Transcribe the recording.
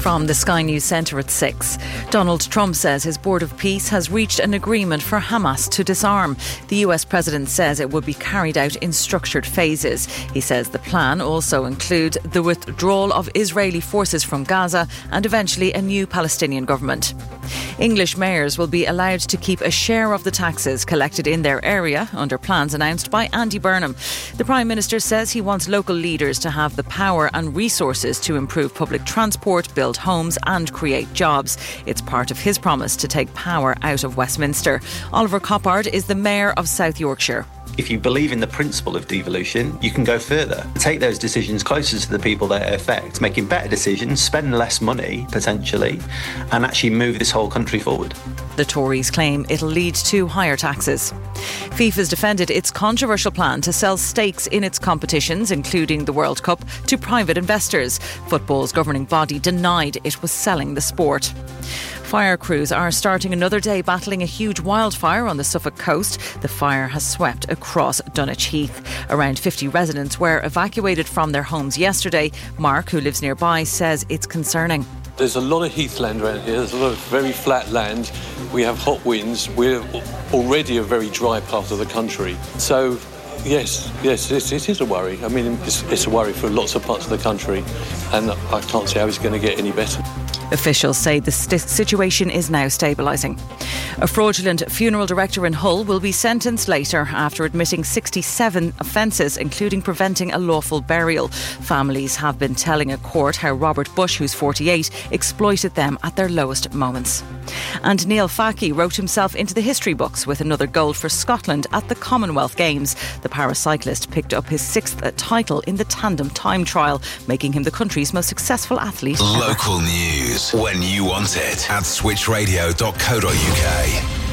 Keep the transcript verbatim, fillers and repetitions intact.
From the Sky News Centre at six. Donald Trump says his Board of Peace has reached an agreement for Hamas to disarm. The U S President says it will be carried out in structured phases. He says the plan also includes the withdrawal of Israeli forces from Gaza and eventually a new Palestinian government. English mayors will be allowed to keep a share of the taxes collected in their area under plans announced by Andy Burnham. The Prime Minister says he wants local leaders to have the power and resources to improve public transport, build homes and create jobs. It's part of his promise to take power out of Westminster. Oliver Coppard is the Mayor of South Yorkshire. If you believe in the principle of devolution, you can go further. Take those decisions closer to the people that it affects, making better decisions, spend less money, potentially, and actually move this whole country forward. The Tories claim it'll lead to higher taxes. FIFA's defended its controversial plan to sell stakes in its competitions, including the World Cup, to private investors. Football's governing body denied it was selling the sport. Fire crews are starting another day battling a huge wildfire on the Suffolk coast. The fire has swept across Dunwich Heath. Around fifty residents were evacuated from their homes yesterday. Mark, who lives nearby, says it's concerning. There's a lot of heathland around here. There's a lot of very flat land. We have hot winds. We're already a very dry part of the country. So, yes, yes, it, it is a worry. I mean, it's, it's a worry for lots of parts of the country, and I can't see how it's going to get any better. Officials say the st- situation is now stabilising. A fraudulent funeral director in Hull will be sentenced later after admitting sixty-seven offences, including preventing a lawful burial. Families have been telling a court how Robert Bush, who's forty-eight, exploited them at their lowest moments. And Neil Faki wrote himself into the history books with another gold for Scotland at the Commonwealth Games. The paracyclist picked up his sixth title in the tandem time trial, making him the country's most successful athlete. Local news when you want it at switch radio dot co dot uk.